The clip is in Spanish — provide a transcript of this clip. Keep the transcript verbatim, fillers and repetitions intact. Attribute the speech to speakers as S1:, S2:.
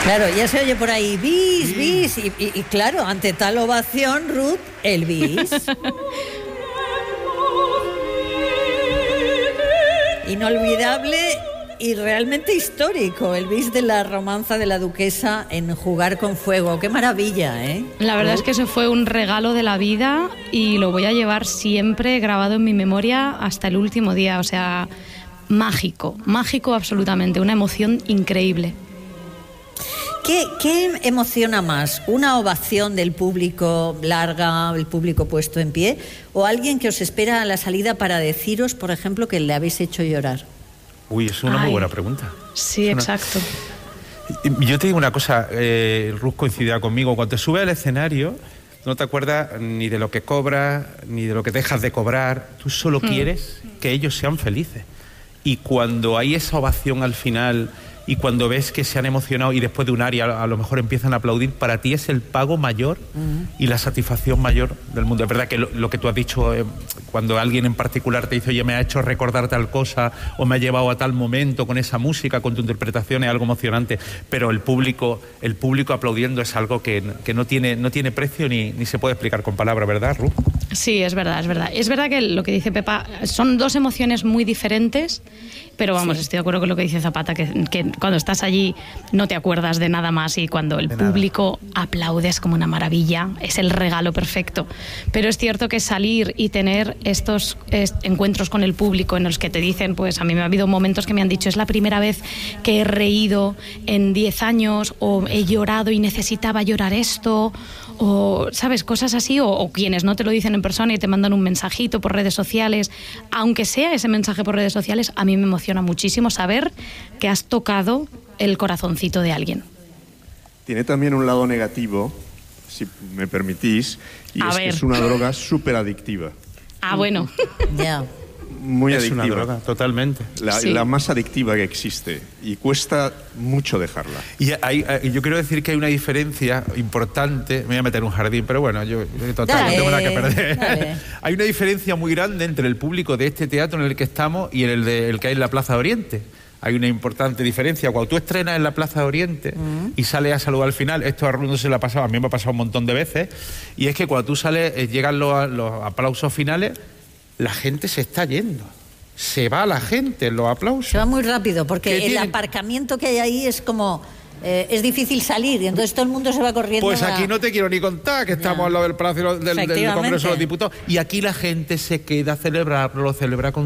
S1: Claro, ya se oye por ahí, bis, bis, y, y, y claro, ante tal ovación, Ruth, el bis. Inolvidable y realmente histórico, el bis de la romanza de la duquesa en Jugar con Fuego. ¡Qué maravilla!, ¿eh?
S2: La verdad
S1: Ruth.
S2: es que eso fue un regalo de la vida y lo voy a llevar siempre grabado en mi memoria hasta el último día, o sea, mágico, mágico absolutamente, una emoción increíble.
S1: ¿Qué, ¿Qué emociona más? ¿Una ovación del público larga, el público puesto en pie? ¿O alguien que os espera a la salida para deciros, por ejemplo, que le habéis hecho llorar?
S3: Uy, es una
S2: Ay,
S3: muy buena pregunta.
S2: Sí,
S3: Es una...
S2: exacto.
S3: Yo te digo una cosa, eh, Ruth coincidirá conmigo, cuando te subes al escenario no te acuerdas ni de lo que cobras, ni de lo que dejas de cobrar, tú solo mm. quieres que ellos sean felices. Y cuando hay esa ovación al final... y cuando ves que se han emocionado y después de un área a lo mejor empiezan a aplaudir, para ti es el pago mayor uh-huh. y la satisfacción mayor del mundo. Es verdad que lo, lo que tú has dicho, eh, cuando alguien en particular te dice, oye, me ha hecho recordar tal cosa o me ha llevado a tal momento con esa música, con tu interpretación, es algo emocionante, pero el público el público aplaudiendo es algo que, que no tiene no tiene precio ni, ni se puede explicar con palabras, ¿verdad, Ruth?
S2: Sí, es verdad, es verdad. Es verdad que lo que dice Pepa son dos emociones muy diferentes, pero vamos, sí. estoy de acuerdo con lo que dice Zapata, que, que cuando estás allí no te acuerdas de nada más y cuando el de público nada. aplaude es como una maravilla, es el regalo perfecto. Pero es cierto que salir y tener estos est- encuentros con el público en los que te dicen, pues a mí me ha habido momentos que me han dicho, es la primera vez que he reído en diez años, o he llorado y necesitaba llorar esto, o, ¿sabes? Cosas así, o, o quienes no te lo dicen en persona y te mandan un mensajito por redes sociales. Aunque sea ese mensaje por redes sociales, a mí me emociona muchísimo saber que has tocado el corazoncito de alguien.
S4: Tiene también un lado negativo, si me permitís, y
S2: a
S4: es
S2: ver.
S4: que es una droga súper adictiva.
S2: Ah, bueno.
S1: Ya. Yeah.
S4: Muy
S3: es
S4: adictiva.
S3: Una droga, totalmente.
S4: La,
S2: sí.
S4: la más adictiva que existe y cuesta mucho dejarla.
S3: Y hay, yo quiero decir que hay una diferencia importante, me voy a meter en un jardín, pero bueno, yo, yo total,
S1: dale,
S3: no tengo nada que perder.
S1: Dale.
S3: Hay una diferencia muy grande entre el público de este teatro en el que estamos y el, de, el que hay en la Plaza de Oriente. Hay una importante diferencia. Cuando tú estrenas en la Plaza de Oriente uh-huh. y sales a saludar al final, esto a Ruth no se le ha pasado, a mí me ha pasado un montón de veces, y es que cuando tú sales, eh, llegan los, los aplausos finales, la gente se está yendo. Se va la gente en los aplausos.
S1: Se va muy rápido, porque el
S3: tienen?
S1: aparcamiento que hay ahí es como... Eh, es difícil salir y entonces todo el mundo se va corriendo.
S3: Pues
S1: a...
S3: aquí no te quiero ni contar, que estamos ya. al lado del Palacio del, del Congreso de los Diputados, y aquí la gente se queda a celebrarlo, lo celebra con